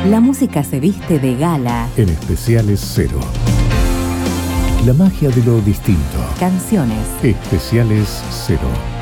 La música se viste de gala. En Especiales Cero. La magia de lo distinto. Canciones. Especiales Cero.